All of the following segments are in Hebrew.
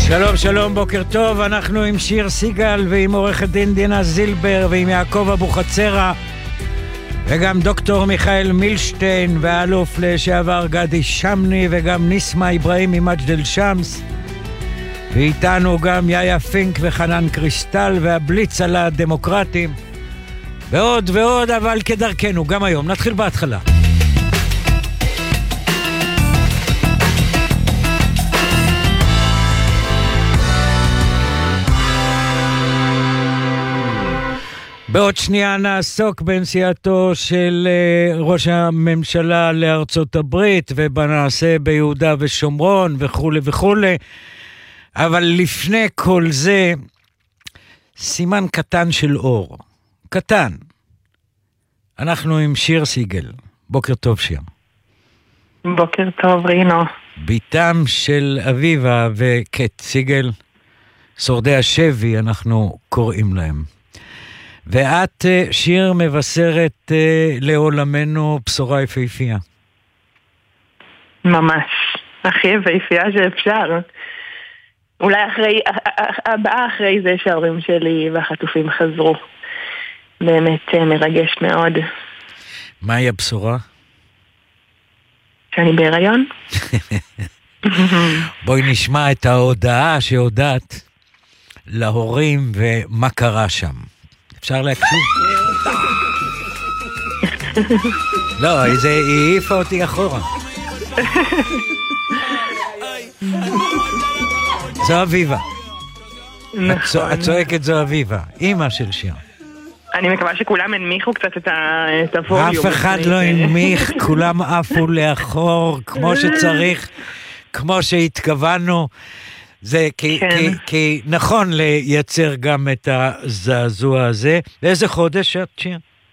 שלום, שלום, בוקר טוב. אנחנו עם שיר סיגל ועם עורכת דין דינה זילבר ועם יעקב אבוחצירא וגם דוקטור מיכאל מילשטיין והאלוף לשעבר גדי שמני וגם ניסמה אברהים ממג'דל שמס, ואיתנו גם יאיה פינק וחנן קריסטל והבליץ על הדמוקרטים ועוד ועוד, אבל כדרכנו גם היום נתחיל בהתחלה. בעוד שנייה נעסוק בנסיעתו של ראש הממשלה לארצות הברית ובנעשה ביהודה ושומרון וכו' וכו'. אבל לפני כל זה, סימן קטן של אור. קטן. אנחנו עם שיר סיגל. בוקר טוב, שיר. בוקר טוב, רינו. ביתם של אביבה וקט סיגל, שורדי השבי, אנחנו קוראים להם. ואת, שיר, מבשרת לעולמנו בשורה יפהפייה. ממש. הכי יפהפייה שאפשר. אולי הבאה אחרי זה שההורים שלי והחטופים חזרו. באמת מרגש מאוד. מהי הבשורה? שאני בהיריון. בואי נשמע את ההודעה שהודעת להורים ומה קרה שם. אפשר להקשיב? לא, היא העיפה אותי אחורה. זו אביבה. את צועקת זו אביבה, אמא של שיר. אני מקווה שכולם הנמיכו קצת את הווליום. אף אחד לא הנמיך, כולם עפו לאחור כמו שצריך, כמו שהתכוונו. זה כי נכון לייצר גם את הזעזוע הזה. לאיזה חודש את, שיר?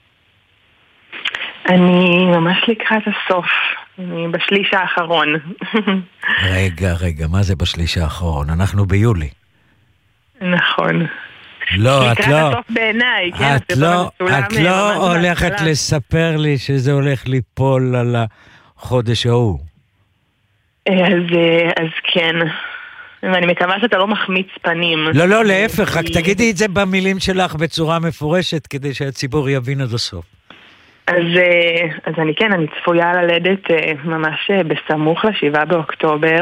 אני ממש לקראת הסוף. אני בשליש האחרון. רגע, מה זה בשליש האחרון? אנחנו ביולי. נכון. לא, את לא. הסוף בעיניי, כן, את לא הולכת לספר לי שזה הולך ליפול על החודש ההוא. אז כן. ואני מקווה שאתה לא מחמיץ פנים. לא, להפך, רק תגידי את זה במילים שלך בצורה מפורשת, כדי שהציבור יבין עד הסוף. אז אני צפויה ללדת ממש בסמוך ל7 באוקטובר,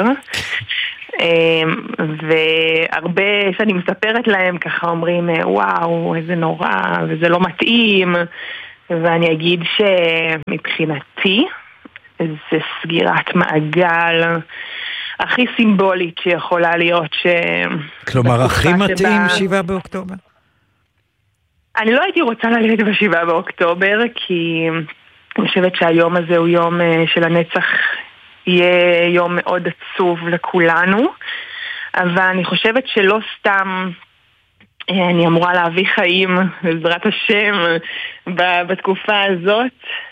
והרבה שאני מספרת להם ככה אומרים, וואו, איזה נורא, וזה לא מתאים, ואני אגיד שמבחינתי זה סגירת מעגל הכי סימבולית שיכולה להיות. כלומר, הכי מתאים 7 באוקטובר? אני לא הייתי רוצה ללדת ב7 באוקטובר, כי אני חושבת שהיום הזה הוא יום של הנצח, יהיה יום מאוד עצוב לכולנו, אבל אני חושבת שלא סתם אני אמורה להביא חיים, בעזרת השם, בתקופה הזאת.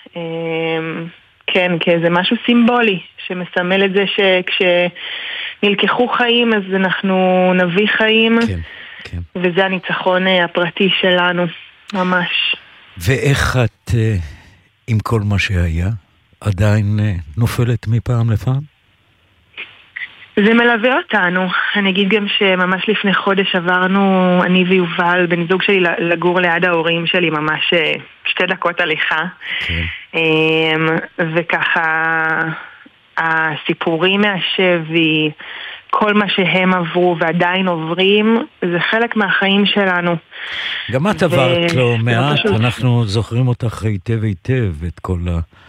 כן, כי זה משהו סימבולי שמסמל את זה שכשנלקחו חיים אז אנחנו נביא חיים. כן. וזה הניצחון הפרטי שלנו, ממש. ואיך את, עם כל מה שהיה, עדיין נופלת מפעם לפעם? זה מלווה אותנו. אני אגיד גם שממש לפני חודש עברנו, אני ויובל, בן זוג שלי, לגור ליד ההורים שלי, ממש 2 דקות הליכה. כן. וככה, הסיפורים מהשבי, כל מה שהם עברו ועדיין עוברים, זה חלק מהחיים שלנו. גם את עברת לא מעט, אנחנו זוכרים אותך היטב את כל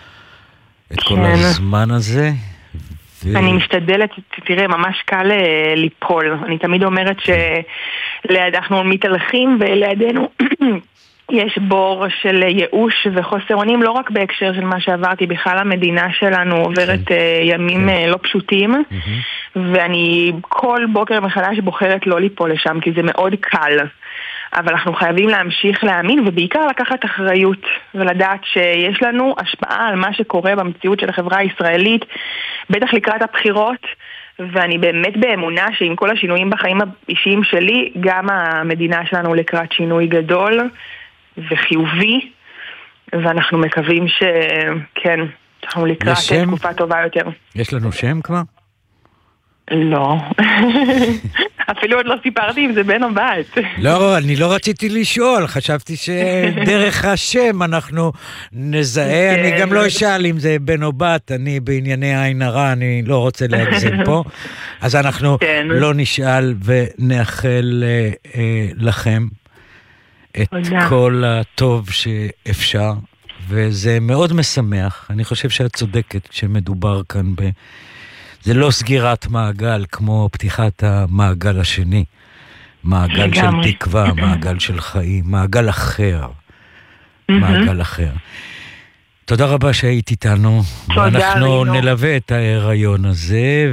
הזמן הזה. אני משתדלת, תראה, ממש קל ליפול. אני תמיד אומרת שאנחנו מתהלכים ולידינו יש בור של ייאוש וחוסר אונים, לא רק בהקשר של מה שעברתי, בכלל המדינה שלנו עוברת ימים לא פשוטים, ואני כל בוקר מחדש בוחרת לא ליפול לשם, כי זה מאוד קל. אבל אנחנו חייבים להמשיך להאמין, ובעיקר לקחת אחריות, ולדעת שיש לנו השפעה על מה שקורה במציאות של החברה הישראלית, בטח לקראת הבחירות, ואני באמת באמונה שעם כל השינויים בחיים האישיים שלי, גם המדינה שלנו לקראת שינוי גדול וחיובי, ואנחנו מקווים שכן, אנחנו לקראת תקופה טובה יותר. יש לנו שם כבר? לא. אפילו עוד לא סיפרתי אם זה בן או בת. לא, אני לא רציתי לשאול, חשבתי שדרך השם אנחנו נזהה, אני גם לא אשאל אם זה בן או בת, אני בענייני עין הרע, אני לא רוצה להגזים פה, אז אנחנו לא נשאל ונאחל לכם את כל הטוב שאפשר, וזה מאוד משמח, אני חושב שאת צודקת כשמדובר כאן זה לא סגירת מעגל כמו פתיחת המעגל השני, מעגל של תקווה, מעגל של חיים, מעגל אחר, מעגל אחר. תודה רבה שהיית איתנו, ואנחנו נלווה את ההיריון הזה,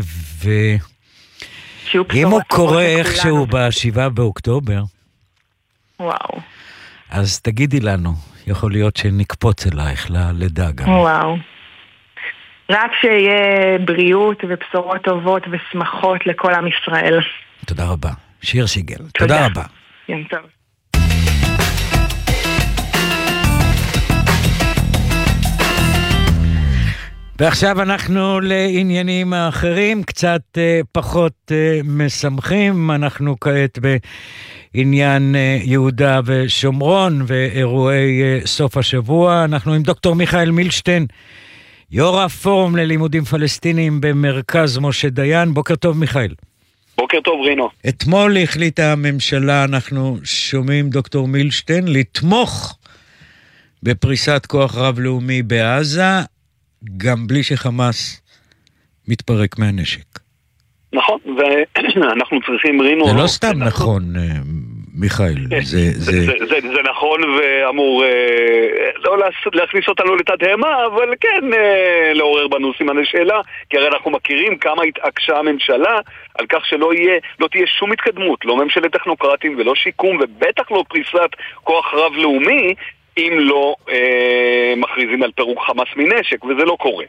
ואם הוא קורה איכשהו ב7 באוקטובר, וואו. אז תגידי לנו, יכול להיות שנקפוץ אלייך ללידה גם. וואו. רק שיהיה בריאות ובשורות טובות ושמחות לכל עם ישראל. תודה רבה. שיר סיגל. תודה רבה. כן, טוב. ועכשיו אנחנו לעניינים האחרים, קצת פחות משמחים. אנחנו כעת בעניין יהודה ושומרון ואירועי סוף השבוע. אנחנו עם דוקטור מיכאל מילשטיין, יו"ר הפורום ללימודים פלסטיניים במרכז משה דיין. בוקר טוב מיכאל. בוקר טוב רינו. אתמול החליטה הממשלה, אנחנו שומעים דוקטור מילשטיין, לתמוך בפריסת כוח רב-לאומי בעזה, גם בלי שחמאס מתפרק מהנשק. נכון, ואנחנו צריכים רינו... זה לא סתם נכון, מיכאל. זה נכון ואמור לא להכניס אותנו לתדהמה, אבל כן לעורר בנו סימני שאלה, כי הרי אנחנו מכירים כמה התעקשה הממשלה על כך שלא תהיה שום התקדמות, לא ממשלת טכנוקרטים ולא שיקום, ובטח לא פריסת כוח רב-לאומי, אם לא מכריזים על פירוק חמאס מנשק, וזה לא קורה.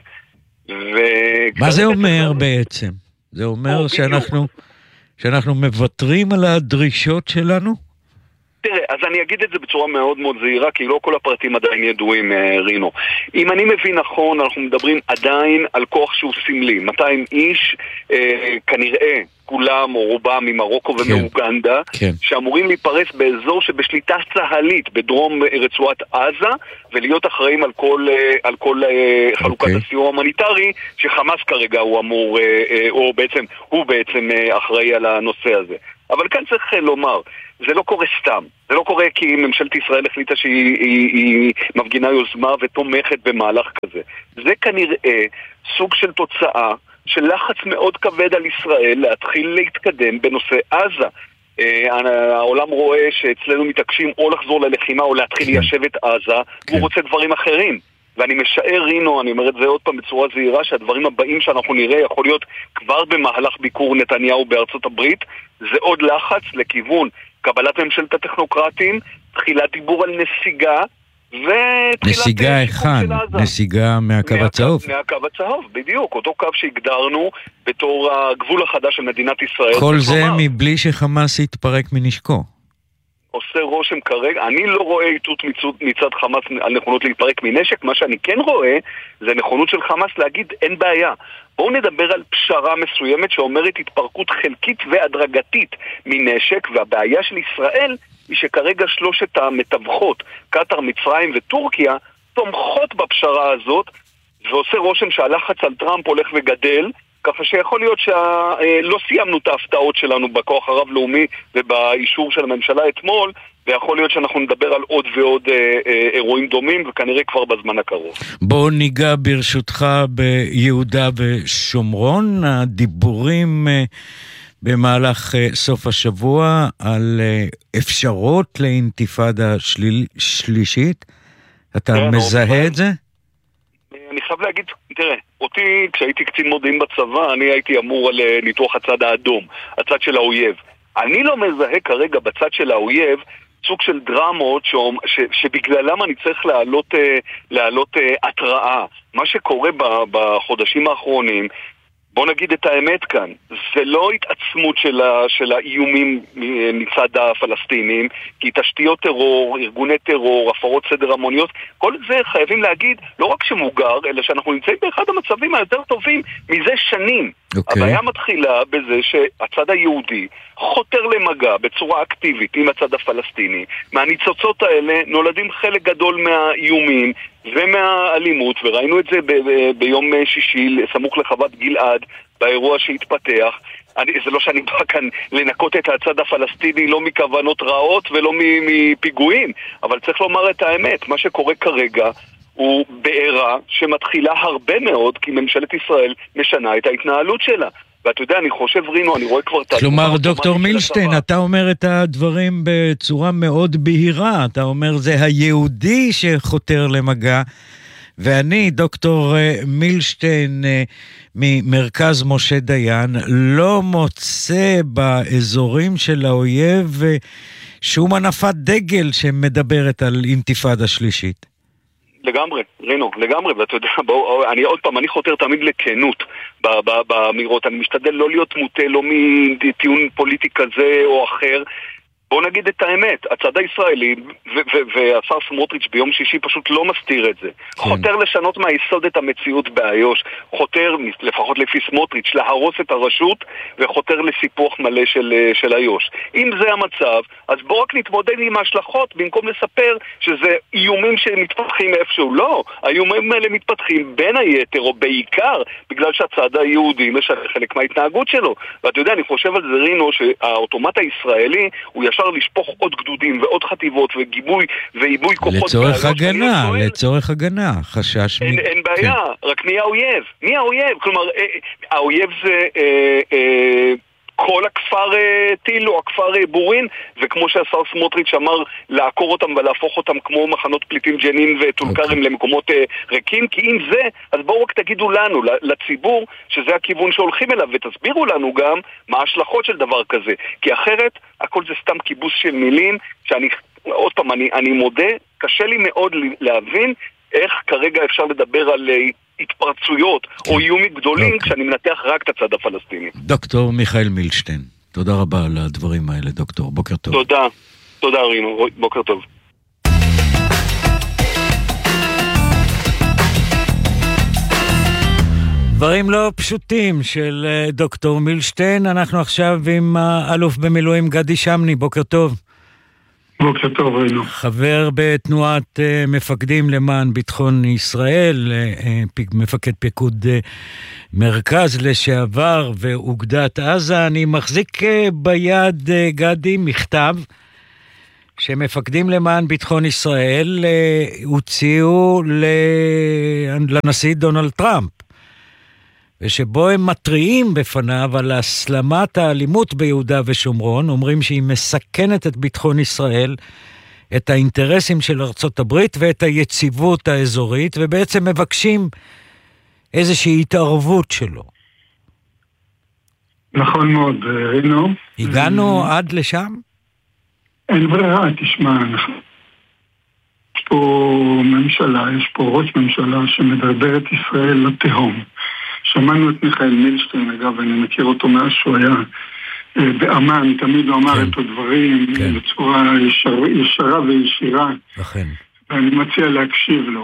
מה זה אומר בעצם? זה אומר שאנחנו מוותרים על הדרישות שלנו? תראה, אז אני אגיד את זה בצורה מאוד מאוד זהירה, כי לא כל הפרטים עדיין ידועים, רינו. אם אני מבין נכון, אנחנו מדברים עדיין על כוח שהוא סמלי. 200 איש, כנראה כולם או רובם ממרוקו ומאוגנדה, שאמורים להיפרס באזור שבשליטה צהלית בדרום רצועת עזה, ולהיות אחראים על כל חלוקת הסיוע ההומניטרי, שחמאס כרגע הוא אמור, הוא בעצם אחראי על הנושא הזה. אבל כאן צריך לומר, זה לא קורה סתם. זה לא קורה כי ממשלת ישראל החליטה שהיא מפגינה יוזמה ותומכת במהלך כזה. זה כנראה סוג של תוצאה של לחץ מאוד כבד על ישראל להתחיל להתקדם בנושא עזה. העולם רואה שאצלנו מתעקשים או לחזור ללחימה או להתחיל ליישב את עזה, והוא רוצה דברים אחרים. ואני משער, רינו, אני אומר את זה עוד פעם בצורה זהירה, שהדברים הבאים שאנחנו נראה יכול להיות כבר במהלך ביקור נתניהו בארצות הברית, זה עוד לחץ לכיוון קבלת ממשלת הטכנוקרטים, תחילת דיבור על נסיגה, נסיגה אחד, נסיגה מהקו הצהוב. מהקו הצהוב, בדיוק, אותו קו שהגדרנו בתור הגבול החדש של מדינת ישראל. כל זה מבלי שחמאס יתפרק מנשקו. עושה רושם כרגע, אני לא רואה איתות מצד חמאס על נכונות להתפרק מנשק, מה שאני כן רואה זה נכונות של חמאס להגיד אין בעיה. בואו נדבר על פשרה מסוימת שאומרת התפרקות חלקית והדרגתית מנשק, והבעיה של ישראל היא שכרגע שלושת המתווכות, קטר, מצרים וטורקיה, תומכות בפשרה הזאת, ועושה רושם שהלחץ על טראמפ הולך וגדל, ככה שיכול להיות שלא סיימנו את ההפתעות שלנו בכוח הרב-לאומי ובאישור של הממשלה אתמול, ויכול להיות שאנחנו נדבר על עוד ועוד אירועים דומים, וכנראה כבר בזמן הקרוב. בואו ניגע ברשותך ביהודה ושומרון, הדיבורים במהלך סוף השבוע על אפשרות לאינתיפאדה שלישית. אתה מזהה את זה? אני חייב להגיד, תראה, אותי כשהייתי קצין מודיעין בצבא, אני הייתי אמור על ניתוח הצד האדום, הצד של האויב. אני לא מזהה כרגע בצד של האויב סוג של דרמות שבגללם אני צריך להעלות התראה. מה שקורה בחודשים האחרונים, בוא נגיד את האמת כאן, זה לא התעצמות של האיומים מצד הפלסטינים, כי תשתיות טרור, ארגוני טרור, הפרות סדר המוניות, כל זה חייבים להגיד לא רק שמוגר, אלא שאנחנו נמצאים באחד המצבים היותר טובים מזה שנים. הבעיה מתחילה בזה שהצד היהודי חותר למגע בצורה אקטיבית עם הצד הפלסטיני. מהניצוצות האלה נולדים חלק גדול מהאיומים ומהאלימות, וראינו את זה ביום שישי סמוך לחוות גלעד באירוע שהתפתח. זה לא שאני בא כאן לנקות את הצד הפלסטיני לא מכוונות רעות ולא מפיגועים, אבל צריך לומר את האמת, מה שקורה כרגע הוא בעירה שמתחילה הרבה מאוד כי ממשלת ישראל משנה את ההתנהלות שלה. ואתה יודע, אני חושב, רינו, אני רואה כבר... כלומר, דוקטור מילשטיין, אתה אומר את הדברים בצורה מאוד בהירה. אתה אומר, זה היהודי שחותר למגע, ואני, דוקטור מילשטיין, ממרכז משה דיין, לא מוצא באזורים של האויב שום הנפת דגל שמדברת על אינתיפאדה שלישית. לגמרי, רינו, לגמרי, ואתה יודע, אני חותר תמיד לכנות באמירות, אני משתדל לא להיות מוטה, לא מטיעון פוליטי כזה או אחר. בוא נגיד את האמת, הצד הישראלי והשר סמוטריץ' ביום שישי פשוט לא מסתיר את זה. חותר לשנות מהיסוד את המציאות באיו"ש, חותר, לפחות לפי סמוטריץ', להרוס את הרשות וחותר לסיפוח מלא של איו"ש. אם זה המצב, אז בוא רק נתמודד עם ההשלכות במקום לספר שזה איומים שמתפתחים איפשהו. לא, האיומים האלה מתפתחים בין היתר או בעיקר בגלל שהצד היהודי משנה חלק מההתנהגות שלו. ואתה יודע, אני חושב על זה, רינו, שהאוטומט הישראלי הוא ישר לשפוך עוד גדודים ועוד חטיבות וגיבוי ועיבוי כוחות. לצורך הגנה, חשש. אין בעיה, רק מי האויב? מי האויב? כלומר, האויב זה כל הכפר טיל או הכפר בורין, וכמו שהשר סמוטריץ' אמר, לעקור אותם ולהפוך אותם כמו מחנות פליטים ג'נין וטולקרים למקומות ריקים, כי אם זה, אז בואו רק תגידו לנו, לציבור, שזה הכיוון שהולכים אליו, ותסבירו לנו גם מה ההשלכות של דבר כזה, כי אחרת הכל זה סתם כיבוס של מילים, שאני, עוד פעם, אני מודה, קשה לי מאוד להבין איך כרגע אפשר לדבר על התפרצויות או איומים גדולים כשאני מנתח רק את הצד הפלסטיני. דוקטור מיכאל מילשטיין, תודה רבה על הדברים האלה, דוקטור. בוקר טוב. תודה רינו, בוקר טוב. דברים לא פשוטים של דוקטור מילשטיין. אנחנו עכשיו עם האלוף במילואים גדי שמני, בוקר טוב. בוקר טוב, רינו. חבר בתנועת מפקדים למען ביטחון ישראל, מפקד פיקוד מרכז לשעבר ואוגדת עזה. אני מחזיק ביד, גדי, מכתב שמפקדים למען ביטחון ישראל הוציאו לנשיא דונלד טראמפ, ושבו הם מטריעים בפניו על הסלמת האלימות ביהודה ושומרון, אומרים שהיא מסכנת את ביטחון ישראל, את האינטרסים של ארצות הברית ואת היציבות האזורית, ובעצם מבקשים איזושהי התערבות שלו. נכון מאוד, רינו. הגענו עד לשם? אין ברירה, תשמע, יש פה ממשלה, יש פה ראש ממשלה שמדרדר את ישראל לתהום. שמענו את מיכאל מילשטיין, אגב, אני מכיר אותו מאז שהוא היה באמן, תמיד הוא אמר את הדברים בצורה ישרה וישירה. ואני מציע להקשיב לו.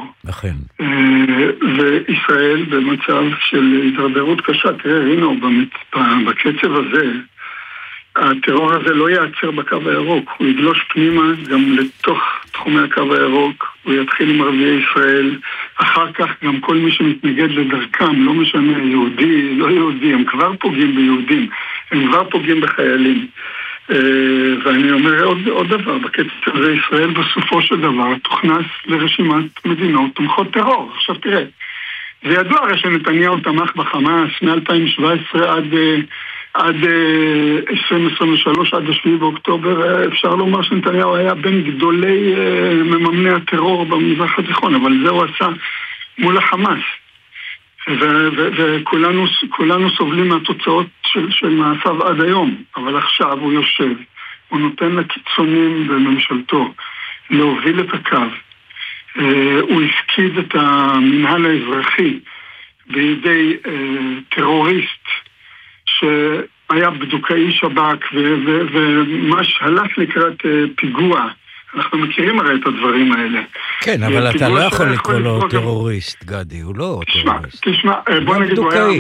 וישראל במצב של התדרדרות קשה. תראה, רינו, בקצב הזה, הטרור הזה לא יעצר בקו הירוק, הוא יגלוש פנימה גם לתוך תחומי הקו הירוק, הוא יתחיל עם ערביי ישראל, אחר כך גם כל מי שמתנגד לדרכם, לא משנה יהודי, לא יהודי, הם כבר פוגעים ביהודים, הם כבר פוגעים בחיילים. ואני אומר עוד דבר, בקצב הזה ישראל בסופו של דבר תוכנס לרשימת מדינות תומכות טרור. עכשיו תראה, זה ידוע הרי שנתניהו תמך בחמאס מ-2017 עד 2023, עד 7 באוקטובר, אפשר לומר שנתניהו היה בין גדולי מממני הטרור במזרח התיכון, אבל זה הוא עשה מול החמאס. וכולנו סובלים מהתוצאות של מעשיו עד היום, אבל עכשיו הוא יושב, הוא נותן לקיצונים בממשלתו להוביל את הקו, הוא הפקיד את המנהל האזרחי בידי טרוריסט שהיה בדוקאי שב"כ וממש הלך לקראת פיגוע. אנחנו מכירים הרי את הדברים האלה. כן, אבל אתה לא יכול לקרוא לו טרוריסט, גדי, הוא לא טרוריסט. תשמע, בוא נגיד, הוא היה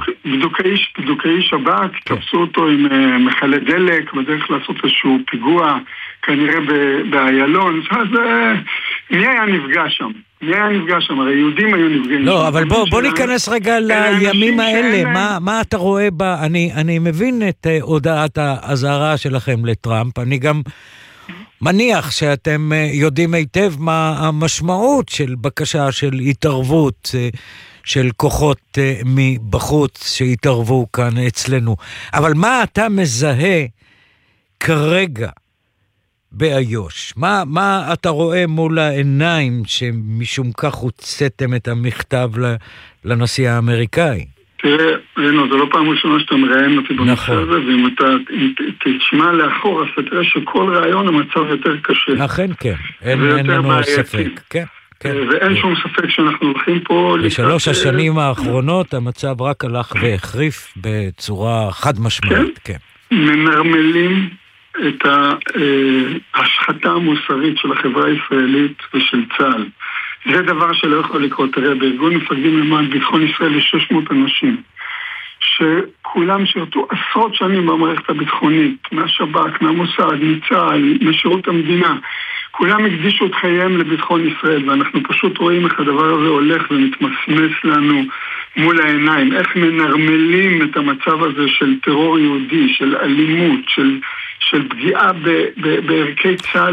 בדוקאי שב"כ, תפסו אותו עם מחלי דלק, בדרך לעשות איזשהו פיגוע, כנראה באיילון, אז מי היה נפגע שם? הרי יהודים היו נפגעים. לא, אבל בוא ניכנס רגע לימים האלה, מה אתה רואה בה? אני מבין את הודעת האזהרה שלכם לטראמפ, אני גם מניח שאתם יודעים היטב מה המשמעות של בקשה של התערבות של כוחות מבחוץ שהתערבו כאן אצלנו. אבל מה אתה מזהה כרגע באיו"ש? מה אתה רואה מול העיניים שמשום כך הוצאתם את המכתב לנשיא האמריקאי? תראה, רינו, זה לא פעם ראשונה שאתה מראיין אותי בנושא הזה, ואם אתה תשמע לאחור, אז תראה שכל רעיון המצב יותר קשה. אכן כן, אין לנו ספק. כן. ואין שום ספק שאנחנו הולכים פה... בשלוש השנים האחרונות המצב רק הלך והחריף בצורה חד משמעית. כן. מנרמלים את ההשחתה המוסרית של החברה הישראלית ושל צה"ל. זה דבר שלא יכול לקרות. תראה, בארגון מפקדים למען ביטחון ישראל יש 600 אנשים שכולם שירתו עשרות שנים במערכת הביטחונית, מהשב"כ, מהמוסד, מצה"ל, משירות המדינה. כולם הקדישו את חייהם לביטחון ישראל, ואנחנו פשוט רואים איך הדבר הזה הולך ומתמסמס לנו מול העיניים. איך מנרמלים את המצב הזה של טרור יהודי, של אלימות, של פגיעה בערכי צה"ל.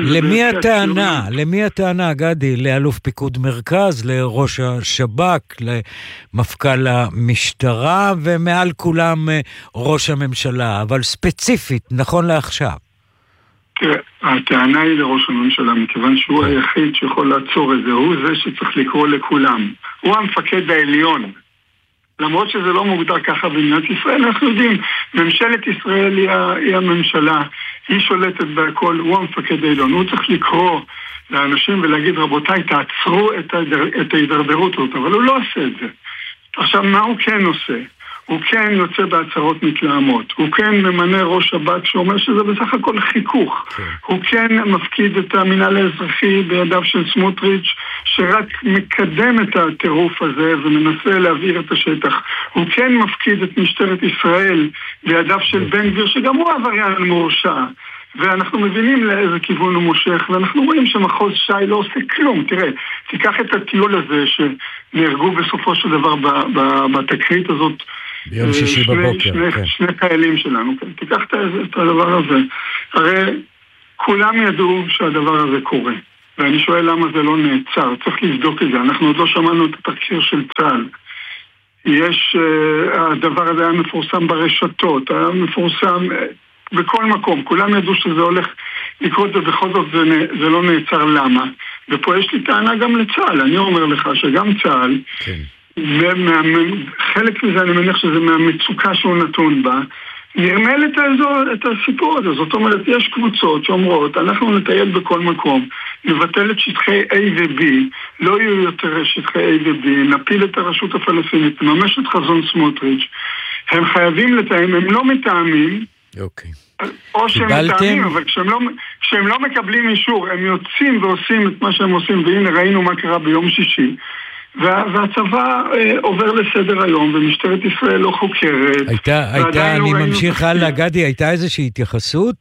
למי הטענה, גדי? לאלוף פיקוד מרכז, לראש השב"כ, למפכ"ל המשטרה, ומעל כולם ראש הממשלה, אבל ספציפית, נכון לעכשיו. תראה, הטענה היא לראש הממשלה, מכיוון שהוא היחיד שיכול לעצור את זה, הוא זה שצריך לקרוא לכולם. הוא המפקד העליון. למרות שזה לא מוגדר ככה במדינת ישראל, אנחנו יודעים, ממשלת ישראל היא הממשלה, היא שולטת בהכל, הוא המפקד העליון, הוא צריך לקרוא לאנשים ולהגיד, רבותיי, תעצרו את ההידרדרות הזאת, אבל הוא לא עושה את זה. עכשיו, מה הוא כן עושה? הוא כן יוצא בהצהרות מתלהמות, הוא כן ממנה ראש שב"כ שאומר שזה בסך הכל חיכוך, הוא כן מפקיד את המינהל האזרחי בידיו של סמוטריץ' שרק מקדם את הטירוף הזה ומנסה להעביר את השטח, הוא כן מפקיד את משטרת ישראל בידיו של בן גביר שגם הוא עבריין מורשע, ואנחנו מבינים לאיזה כיוון הוא מושך, ואנחנו רואים שמחוז שי לא עושה כלום. תראה, תיקח את הטיול הזה שנהרגו בסופו של דבר בתקרית הזאת, ביום שישי בבוקר, שני חיילים שלנו, תיקח את הדבר הזה. הרי כולם ידעו שהדבר הזה קורה, ואני שואל למה זה לא נעצר, צריך לבדוק את זה. אנחנו עוד לא שמענו את התחקיר של צה"ל. הדבר הזה היה מפורסם ברשתות, היה מפורסם בכל מקום, כולם ידעו שזה הולך לקרות ובכל זאת זה לא נעצר. למה? ופה יש לי טענה גם לצה"ל, אני אומר לך שגם צה"ל, חלק מזה אני מניח שזה מהמצוקה שהוא נתון בה, נרמל את הסיפור הזה. זאת אומרת, יש קבוצות שאומרות, אנחנו נטייל בכל מקום, נבטל את שטחי A ו-B, לא יהיו יותר שטחי A ו-B, נפיל את הרשות הפלסטינית, נממש את חזון סמוטריץ'. הם חייבים לתאם, הם לא מתאמים, או שהם מתאמים, אבל כשהם לא מקבלים אישור, הם יוצאים ועושים את מה שהם עושים, והנה ראינו מה קרה ביום שישי, והצבא עובר לסדר היום, ומשטרת ישראל לא חוקרת. אני ממשיך הלאה, גדי, הייתה איזושהי התייחסות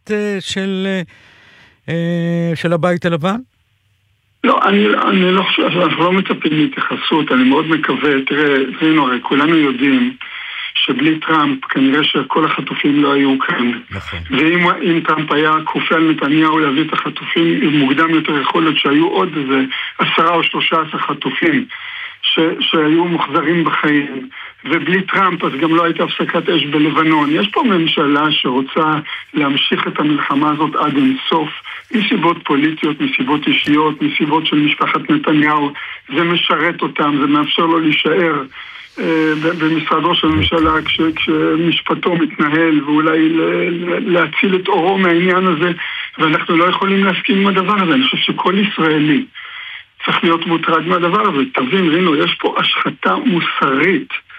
של הבית הלבן? לא, אני לא חושב, אנחנו לא מצפים להתייחסות, אני מאוד מקווה, תראה, הרי כולנו יודעים, שבלי טראמפ כנראה שכל החטופים לא היו כאן. ואם טראמפ היה כופה על נתניהו להביא את החטופים, מוקדם יותר יכול להיות שהיו עוד איזה 10 או 13 חטופים שהיו מוחזרים בחיים. ובלי טראמפ אז גם לא הייתה הפסקת אש בלבנון. יש פה ממשלה שרוצה להמשיך את המלחמה הזאת עד אינסוף, מסיבות פוליטיות, מסיבות אישיות, מסיבות של משפחת נתניהו. זה משרת אותם, זה מאפשר לו להישאר במשרדו של הממשלה כשמשפטו מתנהל, ואולי להציל את אורו מהעניין הזה, ואנחנו לא יכולים להסכים עם הדבר הזה. אני חושב שכל ישראלי צריך להיות מוטרד מהדבר הזה. תבין, רינו, יש פה השחתה מוסרית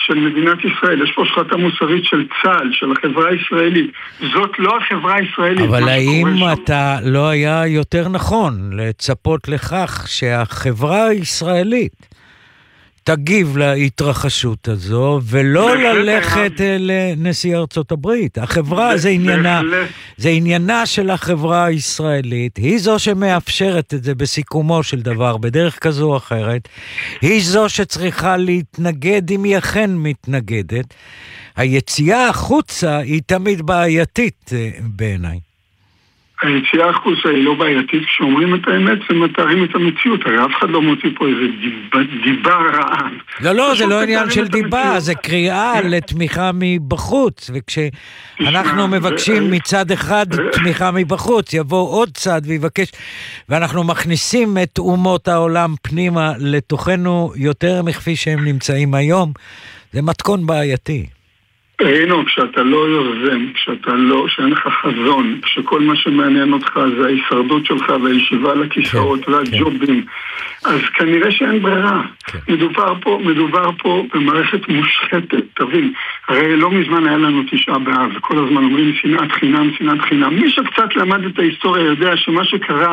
של מדינת ישראל, יש פה השחתה מוסרית של צה"ל, של החברה הישראלית. זאת לא החברה הישראלית. אבל האם אתה לא היה יותר נכון לצפות לכך שהחברה הישראלית תגיב להתרחשות הזו, ולא ללכת לנשיא ארצות הברית? החברה זה עניינה של החברה הישראלית, היא זו שמאפשרת את זה בסיכומו של דבר, בדרך כזו או אחרת, היא זו שצריכה להתנגד אם היא אכן מתנגדת. היציאה החוצה היא תמיד בעייתית בעיניי. היציאה החוצה היא לא בעייתית, כשאומרים את האמת ומתארים את המציאות, הרי אף אחד לא מוציא פה איזה דיבה רעה. לא, זה לא עניין של דיבה, זה קריאה לתמיכה מבחוץ, וכשאנחנו מבקשים מצד אחד תמיכה מבחוץ, יבוא עוד צד ויבקש, ואנחנו מכניסים את אומות העולם פנימה לתוכנו יותר מכפי שהם נמצאים היום, זה מתכון בעייתי. ראינו, כשאתה לא יוזם, כשאין לך חזון, כשכל מה שמעניין אותך זה ההישרדות שלך והישיבה על הכיסאות והג'ובים, אז כנראה שאין ברירה. מדובר פה במערכת מושחתת, תבין, הרי לא מזמן היה לנו 9 באב, וכל הזמן אומרים שנאת חינם. מי שקצת למד את ההיסטוריה יודע שמה שקרה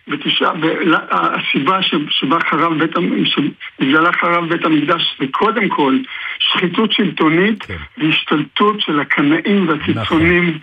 הסיבה שבגללה חרב בית המקדש זה קודם כל שחיתות שלטונית והשתלטות של הקנאים והקיצונים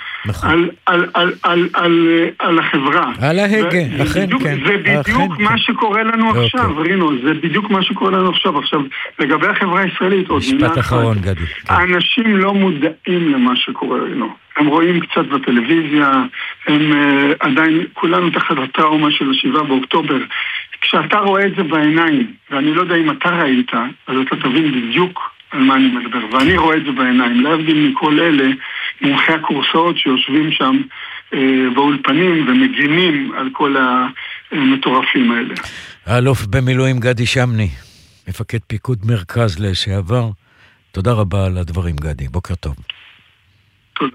על החברה. על ההגה, אכן כן. זה בדיוק מה שקורה לנו עכשיו, רינו, זה בדיוק מה שקורה לנו עכשיו. עכשיו, לגבי החברה הישראלית, משפט אחרון, גדי. האנשים לא מודעים למה שקורה, רינו. הם רואים קצת בטלוויזיה, הם עדיין, כולנו תחת הטראומה של 7 באוקטובר. כשאתה רואה את זה בעיניים, ואני לא יודע אם אתה ראית, אז אתה תבין בדיוק על מה אני מדבר. ואני רואה את זה בעיניים, להבדיל מכל אלה, מומחי הקורסאות שיושבים שם באולפנים ומגינים על כל המטורפים האלה. האלוף במילואים גדי שמני, מפקד פיקוד מרכז לשעבר, תודה רבה על הדברים גדי, בוקר טוב. תודה.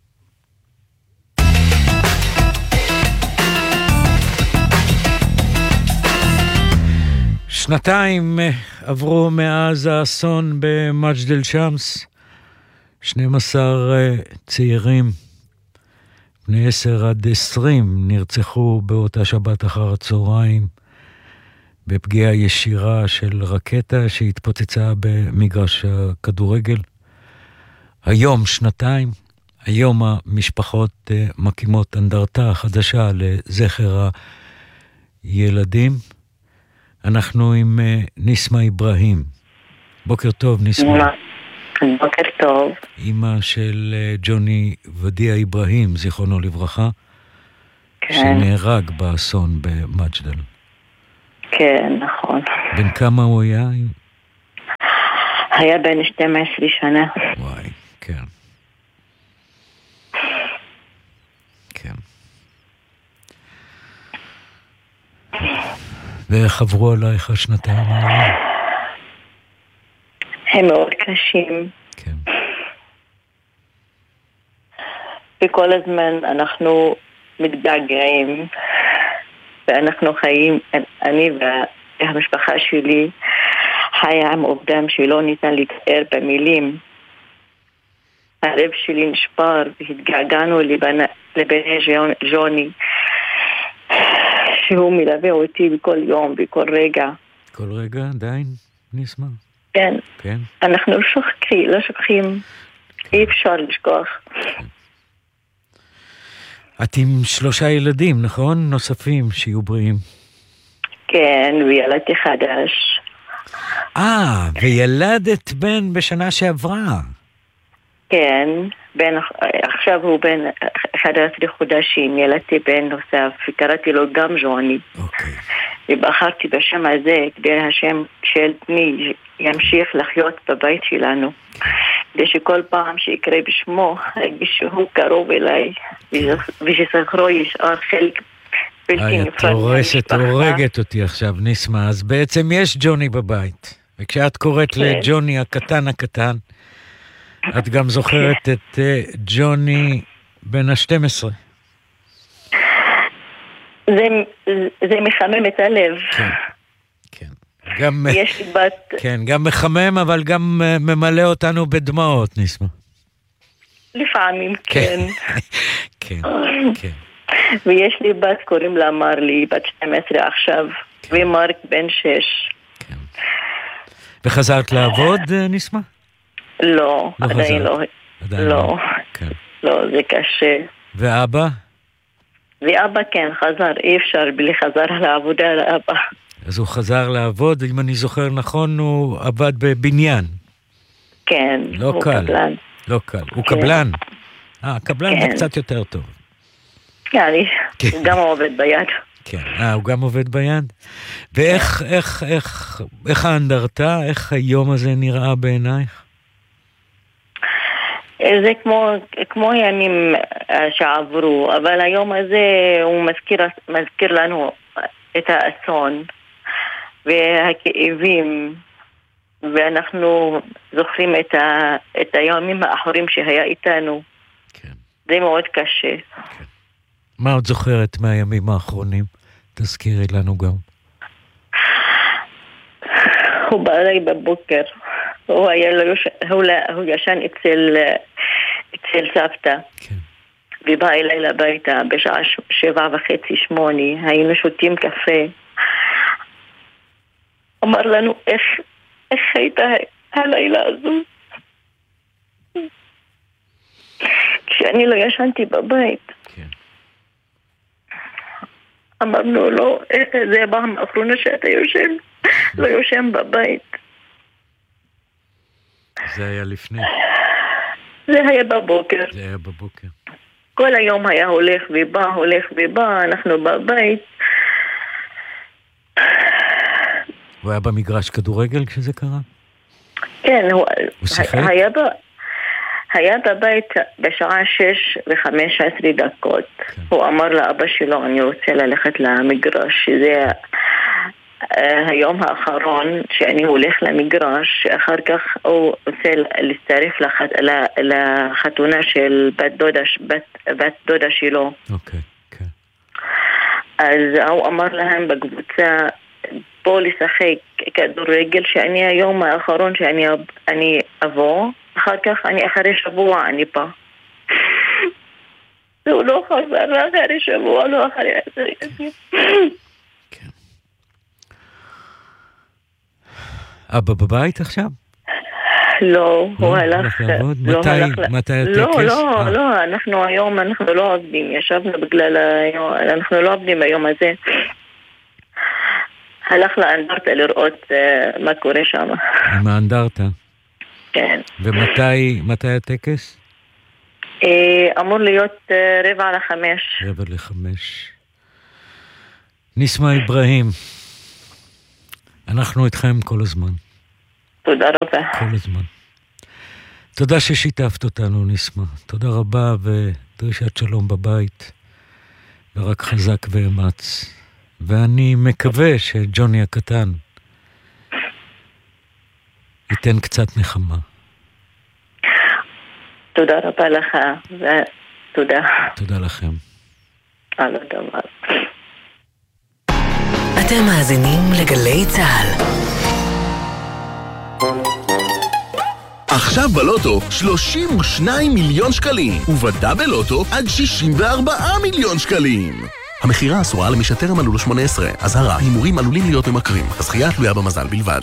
שנתיים עברו מאז האסון במג'דל שמס, 12 צעירים, בני 10 עד 20, נרצחו באותה שבת אחר הצהריים, בפגיעה ישירה של רקטה שהתפוצצה במגרש הכדורגל. היום 2, היום המשפחות מקימות אנדרטה חדשה לזכר הילדים. אנחנו עם ניסמה איברהים. בוקר טוב, ניסמה. בוקר טוב. אמא של ג'וני ודיה איברהים, זיכרונו לברכה, כן. שנהרג באסון במג'דל. כן, נכון. בן כמה הוא היה? היה בן 12 שנה. וואי, כן. כן. ואיך עברו עלייך השנתיים האלה? הם מאוד קשים. כן. וכל הזמן אנחנו מתגעגעים, ואנחנו חיים, אני והמשפחה שלי חיה עם אובדן שלא ניתן לתאר במילים. הלב שלי נשבר והתגעגענו לבני ג'וני, שהוא מלווה אותי בכל יום, בכל רגע. כל רגע עדיין נשמע? כן. כן? אנחנו לא שוכחים. אי אפשר לשכוח. את עם 3 ילדים, נכון? נוספים שיהיו בריאים. כן, וילדתי חדש. וילדת בן בשנה שעברה. כן, עכשיו הוא בן 11 חודשים, ילדתי בן נוסף, וקראתי לו גם ג'וני. אוקיי. ובחרתי בשם הזה, כדי השם של בני ימשיך לחיות בבית שלנו. כדי שכל פעם שיקרא בשמו, הרגיש שהוא קרוב אליי, ושזכרו ישאר חלק בלתי נפרד מהמשפחה. את הורגת אותי עכשיו, ניסמה. אז בעצם יש ג'וני בבית. וכשאת קוראת לג'וני הקטן, את גם זוכרת את ג'וני בן ה-12. זה מחמם את הלב. כן, כן. יש לי בת... כן, גם מחמם, אבל גם ממלא אותנו בדמעות, נשמע. לפעמים, כן. כן, כן. ויש לי בת, קוראים לה מרלי, בת 12 עכשיו, ומרק בן 6. כן. וחזרת לעבוד, נשמע? לא, עדיין לא. לא. כן. לא, זה קשה. ואבא? ואבא כן, חזר, אי אפשר בלי חזר לעבודה לאבא. אז הוא חזר לעבוד, אם אני זוכר נכון, הוא עבד בבניין. כן, הוא קבלן. לא קל, הוא קבלן. קבלן זה קצת יותר טוב. כן, הוא גם עובד ביד. כן, הוא גם עובד ביד. ואיך האנדרטה, איך היום הזה נראה בעינייך? זה כמו ימים שעברו, אבל היום הזה הוא מזכיר לנו את האסון והכאבים, ואנחנו זוכרים את הימים האחרים שהיה איתנו. כן. זה מאוד קשה. כן. מה עוד זוכרת מהימים האחרונים? תזכירי לנו גם. הוא בא אליי בבוקר, הוא ישן אצל סבתא. כן. ובא אליי לביתה בשעה 7:30-8, היינו שותים קפה. אמר לנו איך הייתה הלילה הזו. כשאני לא ישנתי בבית. כן. אמרנו לו, זה הפעם האחרונה שאתה לא יושן בבית. זה היה לפני. זה היה בבוקר. זה היה בבוקר. כל היום היה הולך ובא, אנחנו בבית. הוא היה במגרש כדורגל כשזה קרה? כן, הוא שיחק? היה בבית בשעה 6:15. כן. הוא אמר לאבא שלו, אני רוצה ללכת למגרש, שזה היום האחרון שאני הולך למגרש, אחר כך הוא רוצה להצטרף לחתונה של בת דודה שלו. אוקיי, כן. אז הוא אמר להם בקבוצה, בוא לשחק כדורגל, שאני היום האחרון שאני אבוא, אחר כך אחרי שבוע אני פה. הוא לא חזר אחרי שבוע, לא אחרי... כן. אבא בבית עכשיו? לא, הוא הלך... מתי הטקס? לא, אנחנו היום לא עובדים, ישבנו בגלל היום, אנחנו לא עובדים היום הזה. הלך לאנדרטה לראות מה קורה שם. עם האנדרטה? כן. ומתי הטקס? אמור להיות 4:45. 4:45. נשמע אברהים, אנחנו איתכם כל הזמן. תודה רבה. כל הזמן. תודה ששיתפת אותנו, נשמע. תודה רבה ודרישת שלום בבית. ורק חזק ואמץ. ואני מקווה שג'וני הקטן ייתן קצת נחמה. תודה רבה לך, ותודה. תודה לכם. על הדבר. אתם מאזינים לגלי צהל. עכשיו בלוטו 32 מיליון שקלים, ובדאבל לוטו עד 64 מיליון שקלים. המחירה אסורה למי שטרם מלאו 18. אזהרה, הימורים עלולים להיות ממכרים. הזכייה תלויה במזל בלבד.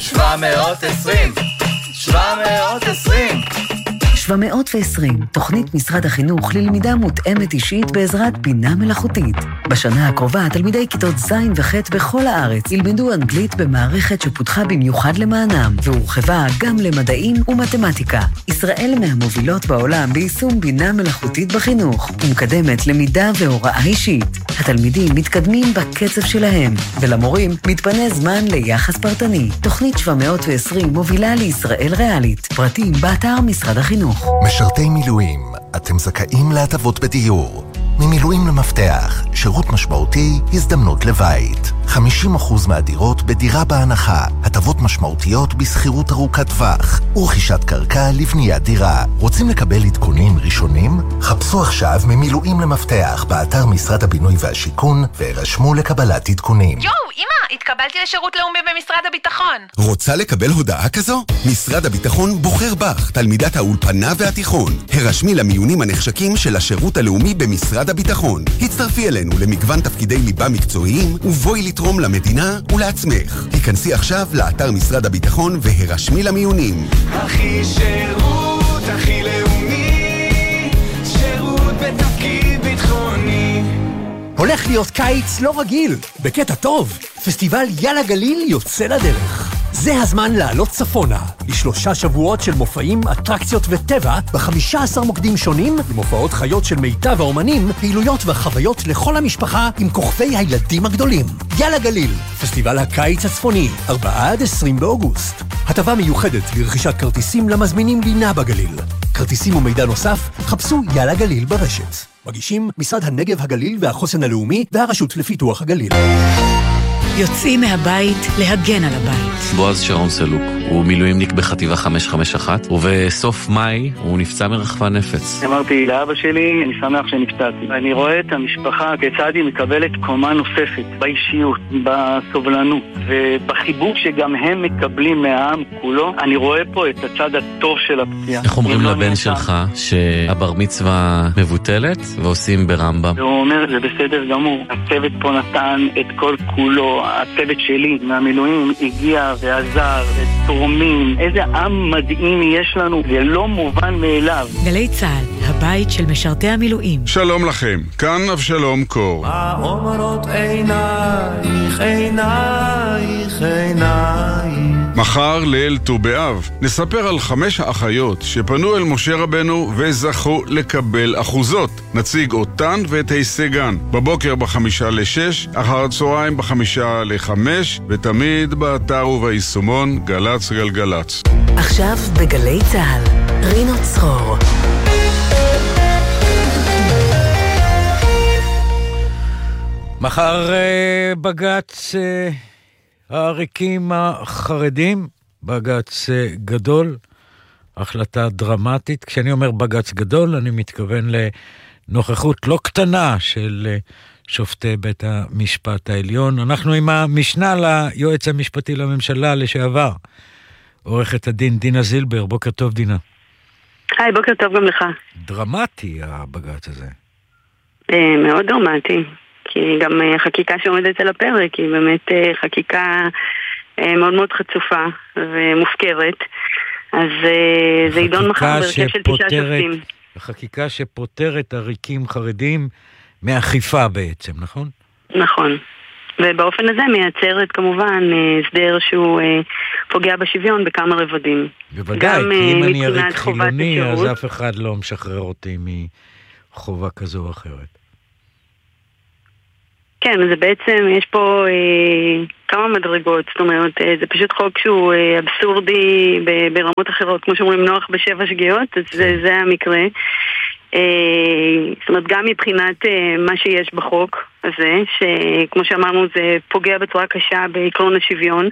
720, תוכנית משרד החינוך ללמידה מותאמת אישית בעזרת בינה מלאכותית. בשנה הקרובה תלמידי כיתות ז' וח' בכל הארץ ילמדו אנגלית במערכת שפותחה במיוחד למענם, והורחבה גם למדעים ומתמטיקה. ישראל מהמובילות בעולם ביישום בינה מלאכותית בחינוך, ומקדמת למידה והוראה אישית. התלמידים מתקדמים בקצב שלהם, ולמורים מתפנה זמן ליחס פרטני. תוכנית 720 מובילה לישראל ריאלית. פרטים באתר משרד החינוך. משרתי מילואים, אתם זכאים להטבות בדיור. ממילואים למפתח, שירות משמעותי, הזדמנות לבית. 50% מהדירות בדירה בהנחה, הטבות משמעותיות בסחירות ארוכת טווח, ורכישת קרקע לבניית דירה. רוצים לקבל עדכונים ראשונים? חפשו עכשיו ממילואים למפתח באתר משרד הבינוי והשיכון, והירשמו לקבלת עדכונים. אמא, התקבלתי לשירות לאומי במשרד הביטחון. רוצה לקבל הודעה כזו? משרד הביטחון בוחר בך, תלמידת האולפנה והתיכון. הרשמי למיונים הנחשקים של השירות הלאומי במשרד הביטחון. הצטרפי אלינו למגוון תפקידי ליבה מקצועיים, ובואי לתרום למדינה ולעצמך. היכנסי עכשיו לאתר משרד הביטחון והרשמי למיונים. הכי שירות, הכי לאומי, שירות בתפקיד ביטחוני. הולך להיות קיץ לא רגיל, בקטע טוב. פסטיבל יאללה גליל יוצא לדרך. זה הזמן לעלות צפונה, ל3 שבועות של מופעים, אטרקציות וטבע, ב15 מוקדים שונים, למופעות חיות של מיטב האומנים, פעילויות וחוויות לכל המשפחה עם כוכבי הילדים הגדולים. יאללה גליל, פסטיבל הקיץ הצפוני, 4-20 באוגוסט. הטבה מיוחדת לרכישת כרטיסים למזמינים לינה בגליל. כרטיסים ומידע נוסף, חפשו יאללה גליל ברשת. מגישים משרד הנגב הגליל והחוסן הלאומי והרשות לפיתוח הגליל. יוצאים מהבית להגן על הבית. בועז שרון סלוק, הוא מילואימניק בחטיבה 551, ובסוף מאי הוא נפצע מרחפן נפץ. אמרתי לאבא שלי, אני שמח שנפצעתי. אני רואה את המשפחה כיצד היא מקבלת קומה נוספת, באישיות, בסובלנות, ובחיבוק שגם הם מקבלים מהעם כולו. אני רואה פה את הצד הטוב של הפציעה. איך אומרים לבן שלך שהבר מצווה מבוטלת ועושים ברמב"ם? הוא אומר, זה בסדר גמור. הצוות פה נתן את כל כולו. הצוות שלי מהמילואים הגיע ועזר ותורמים. איזה עם מדהים יש לנו, זה לא מובן מאליו. גלי צה"ל, הבית של משרתי המילואים. שלום לכם, כאן אבשלום קור. מה אומרות עינייך, עינייך, עינייך. מחר ליל ט"ו באב נספר על 5 האחיות שפנו אל משה רבנו וזכו לקבל אחוזות. נציג אותן ואת הישגן בבוקר 5:06, אחר הצהריים 5:05, ותמיד באתר וביישומון גלץ גלגלץ. עכשיו בגלי צה"ל, רינו צרור. מחר בג"ץ העריקים החרדים, בג"ץ גדול, החלטה דרמטית. כשאני אומר בג"ץ גדול, אני מתכוון לנוכחות לא קטנה של שופטי בית המשפט העליון. אנחנו עם המשנה ליועץ המשפטי לממשלה לשעבר, עורכת הדין דינה זילבר. בוקר טוב דינה. היי, בוקר טוב גם לך. דרמטי הבג"ץ הזה. מאוד דרמטי. כי גם החקיקה שעומדת על הפרק היא באמת חקיקה מאוד מאוד חצופה ומופקרת. אז זה עידון מחר בהרכב של 9 שופטים. החקיקה שפותרת עריקים חרדים מאכיפה בעצם, נכון? נכון. ובאופן הזה מייצרת כמובן הסדר שהוא פוגע בשוויון בכמה רבדים. בוודאי, כי אם אני עריק חילוני, אז אף אחד לא משחרר אותי מחובה כזו או אחרת. כן, זה בעצם, יש פה כמה מדרגות, זאת אומרת, זה פשוט חוק שהוא אבסורדי ברמות אחרות, כמו שאומרים נוח ב7 שגיאות, אז זה המקרה. זאת אומרת, גם מבחינת מה שיש בחוק הזה, שכמו שאמרנו, זה פוגע בצורה קשה בעקרון השוויון,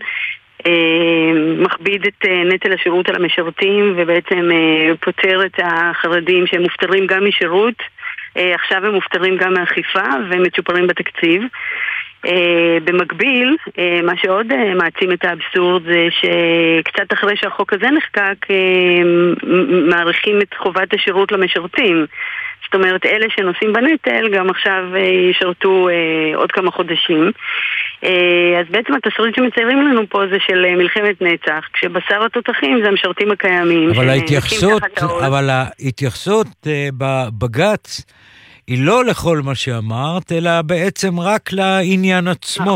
מכביד את נטל השירות על המשרתים, ובעצם פותר את החרדים שהם מופטרים גם משירות, עכשיו הם מופטרים גם מאכיפה ומצ'ופרים בתקציב. במקביל, מה שעוד מעצים את האבסורד זה שקצת אחרי שהחוק הזה נחקק, מעריכים את חובת השירות למשרתים. זאת אומרת, אלה שנושאים בנטל גם עכשיו ישרתו עוד כמה חודשים. אז בעצם התסריט שמציירים לנו פה זה של מלחמת נצח, כשבשר התותחים זה המשרתים הקיימים. אבל ההתייחסות בבג"ץ היא לא לכל מה שאמרת, אלא בעצם רק לעניין עצמו.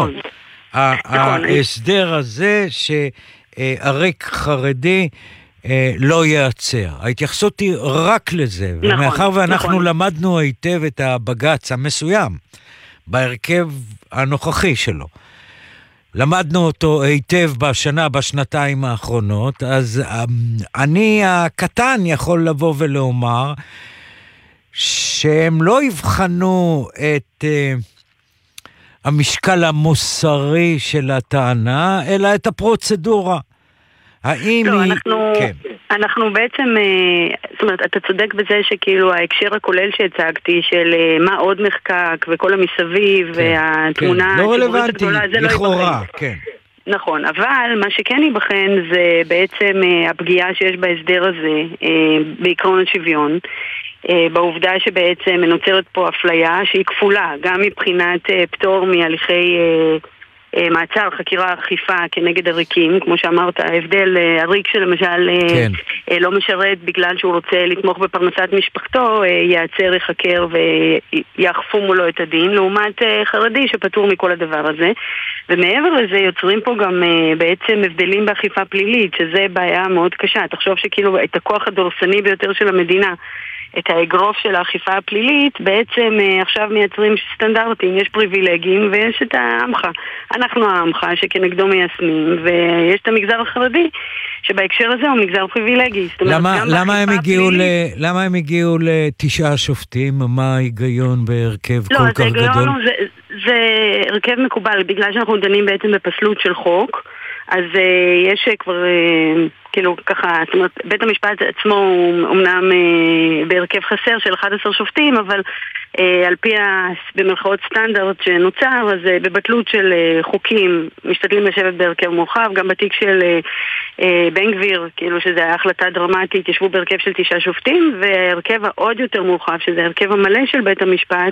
ההסדר הזה שעריק חרדי לא ייעצר. ההתייחסות היא רק לזה. ומאחר ואנחנו למדנו היטב את הבג"ץ המסוים, בהרכב הנוכחי שלו, למדנו אותו היטב בשנתיים האחרונות, אז אני הקטן יכול לבוא ולומר שהם לא יבחנו את המשקל המוסרי של הטענה, אלא את הפרוצדורה. האם לא, היא... אנחנו... כן. אנחנו בעצם, זאת אומרת, אתה צודק בזה שכאילו ההקשר הכולל שהצגתי של מה עוד נחקק וכל המסביב והתמונה לא רלוונטי, לכאורה, כן. נכון, אבל מה שכן ייבחן זה בעצם הפגיעה שיש בהסדר הזה בעקרון השוויון, בעובדה שבעצם נוצרת פה אפליה שהיא כפולה, גם מבחינת פטור מהליכי מעצר, חקירה, אכיפה כנגד עריקים, כמו שאמרת, ההבדל, עריק שלמשל לא משרת בגלל שהוא רוצה לתמוך בפרנסת משפחתו, יעצר, יחקר ויאכפו מולו את הדין, לעומת חרדי שפטור מכל הדבר הזה. ומעבר לזה יוצרים פה גם בעצם הבדלים באכיפה פלילית, שזה בעיה מאוד קשה. תחשוב שכאילו את הכוח הדורסני ביותר של המדינה, את האגרוף של האכיפה הפלילית, בעצם עכשיו מייצרים סטנדרטים, יש פריבילגים ויש את העמך. אנחנו העמך שכנגדו מיישמים, ויש את המגזר החרדי, שבהקשר הזה הוא מגזר פריבילגי. למה הם הגיעו ל9 שופטים? מה ההיגיון בהרכב כל כך גדול? זה הרכב מקובל, בגלל שאנחנו דנים בעצם בפסלות של חוק, אז יש כבר כאילו ככה, זאת אומרת, בית המשפט עצמו הוא אמנם בהרכב חסר של 11 שופטים, אבל על פי במרכאות סטנדרט שנוצר, אז בבטלות של חוקים משתדלים לשבת בהרכב מורחב, גם בתיק של בן גביר, כאילו שזה היה החלטה דרמטית, ישבו בהרכב של 9 שופטים, והרכב העוד יותר מורחב, שזה הרכב המלא של בית המשפט,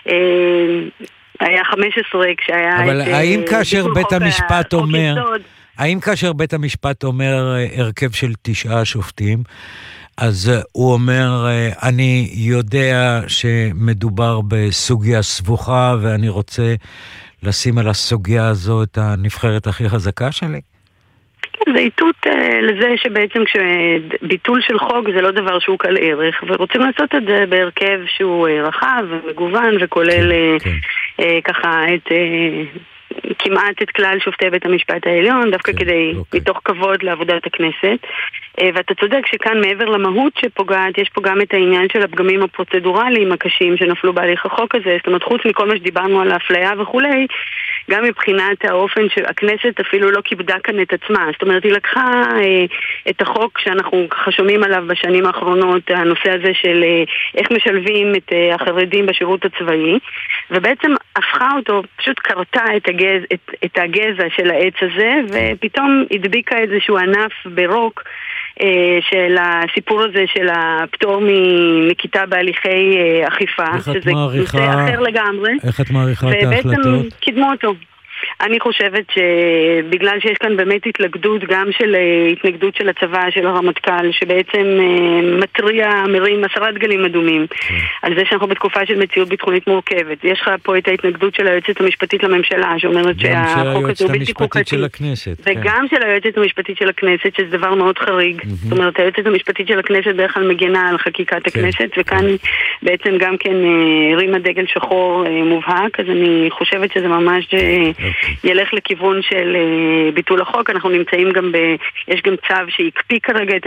היה 15 כשהיה... אבל האם כאשר בית המשפט אומר... האם כאשר בית המשפט אומר הרכב של 9 שופטים, אז הוא אומר, אני יודע שמדובר בסוגיה סבוכה, ואני רוצה לשים על הסוגיה הזו את הנבחרת הכי חזקה שלי? זה איתות לזה שבעצם כשביטול של חוק זה לא דבר שהוא קל ערך, ורוצים לעשות את זה בהרכב שהוא רחב ומגוון וכולל ככה את... כמעט את כלל שופטי בית המשפט העליון, דווקא כדי, מתוך כבוד לעבודת הכנסת. ואתה צודק שכאן מעבר למהות שפוגעת, יש פה גם את העניין של הפגמים הפרוצדורליים הקשים שנפלו בהליך החוק הזה. זאת אומרת, חוץ מכל מה שדיברנו על האפליה וכולי, גם מבחינת האופן שהכנסת אפילו לא כיבדה כאן את עצמה. זאת אומרת, היא לקחה את החוק שאנחנו ככה שומעים עליו בשנים האחרונות, הנושא הזה של איך משלבים את החרדים בשירות הצבאי, ובעצם הפכה אותו, פשוט קרתה את הגזע של העץ הזה, ופתאום הדביקה איזשהו ענף ברוק של הסיפור הזה של הפטור מנקיטה בהליכי אכיפה, שזה נושא אחר לגמרי. איך את מעריכה את ההחלטות? ובעצם קידמו אותו. אני חושבת שבגלל שיש כאן באמת התלכדות גם של התנגדות של הצבא, של הרמטכ"ל, שבעצם מטריע, מרים 10 דגלים אדומים על זה שאנחנו בתקופה של מציאות ביטחונית מורכבת. יש לך פה את ההתנגדות של היועצת המשפטית לממשלה, שאומרת שהחוק הזה הוא בלתי חוקתי. וגם של היועצת המשפטית של הכנסת, שזה דבר מאוד חריג. זאת אומרת, היועצת המשפטית של הכנסת בדרך כלל מגנה על חקיקת הכנסת, וכאן בעצם גם כן הרימה דגל שחור מובהק, אז אני חושבת שזה ממש ילך לכיוון של ביטול החוק. אנחנו נמצאים גם יש גם צו שיקפיא כרגע את